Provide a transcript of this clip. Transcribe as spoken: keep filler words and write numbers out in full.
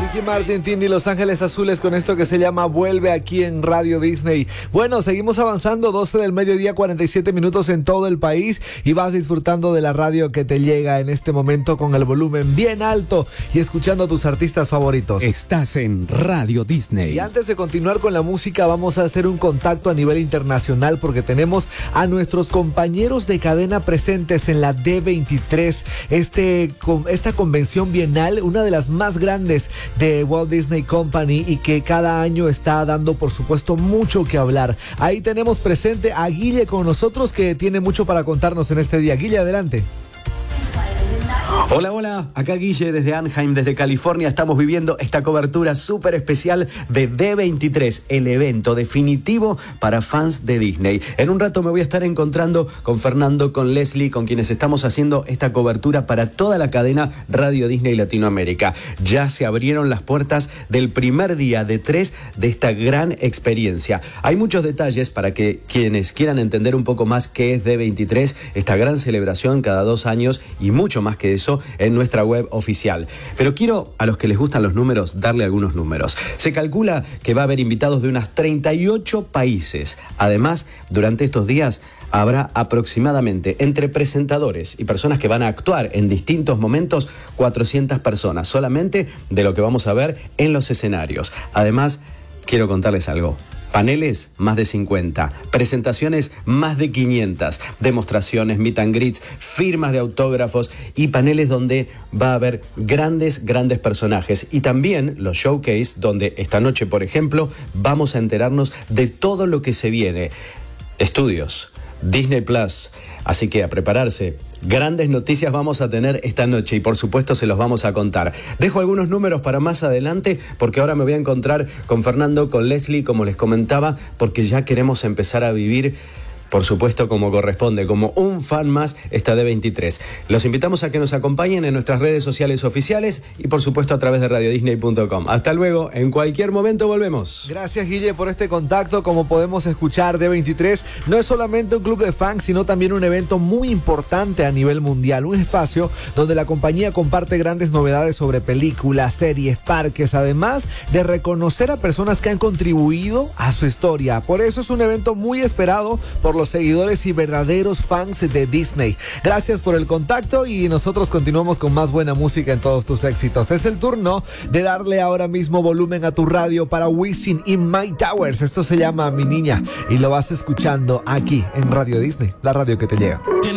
Ricky Martin, Tindy, Los Ángeles Azules con esto que se llama Vuelve aquí en Radio Disney. Bueno, seguimos avanzando, doce del mediodía, cuarenta y siete minutos en todo el país y vas disfrutando de la radio que te llega en este momento con el volumen bien alto y escuchando a tus artistas favoritos. Estás en Radio Disney. Y antes de continuar con la música, vamos a hacer un contacto a nivel internacional porque tenemos a nuestros compañeros de cadena presentes en la D veintitrés, este, esta convención bienal, una de las más grandes de Walt Disney Company y que cada año está dando, por supuesto, mucho que hablar. Ahí tenemos presente a Guille con nosotros, que tiene mucho para contarnos en este día. Guille, adelante. Hola, hola, acá Guille desde Anaheim, desde California. Estamos viviendo esta cobertura súper especial de D veintitrés, el evento definitivo para fans de Disney. En un rato me voy a estar encontrando con Fernando, con Leslie, con quienes estamos haciendo esta cobertura para toda la cadena Radio Disney Latinoamérica. Ya se abrieron las puertas del primer día de tres de esta gran experiencia. Hay muchos detalles para que quienes quieran entender un poco más qué es D veintitrés, esta gran celebración cada dos años y mucho más que eso en nuestra web oficial. Pero quiero, a los que les gustan los números, darle algunos números. Se calcula que va a haber invitados de unos treinta y ocho países. Además, durante estos días habrá aproximadamente entre presentadores y personas que van a actuar en distintos momentos cuatrocientas personas, solamente de lo que vamos a ver en los escenarios. Además, quiero contarles algo. Paneles, más de cincuenta. Presentaciones, más de quinientas. Demostraciones, meet and greets, firmas de autógrafos y paneles donde va a haber grandes, grandes personajes. Y también los showcase, donde esta noche, por ejemplo, vamos a enterarnos de todo lo que se viene. Estudios, Disney Plus. Así que a prepararse. Grandes noticias vamos a tener esta noche y por supuesto se los vamos a contar. Dejo algunos números para más adelante porque ahora me voy a encontrar con Fernando, con Leslie, como les comentaba, porque ya queremos empezar a vivir, por supuesto, como corresponde, como un fan más, esta D veintitrés. Los invitamos a que nos acompañen en nuestras redes sociales oficiales y, por supuesto, a través de radio disney punto com. Hasta luego, en cualquier momento volvemos. Gracias, Guille, por este contacto. Como podemos escuchar, D veintitrés no es solamente un club de fans, sino también un evento muy importante a nivel mundial. Un espacio donde la compañía comparte grandes novedades sobre películas, series, parques, además de reconocer a personas que han contribuido a su historia. Por eso es un evento muy esperado por los seguidores y verdaderos fans de Disney. Gracias por el contacto y nosotros continuamos con más buena música en todos tus éxitos. Es el turno de darle ahora mismo volumen a tu radio para Wisin y My Towers. Esto se llama Mi Niña y lo vas escuchando aquí en Radio Disney, la radio que te llega.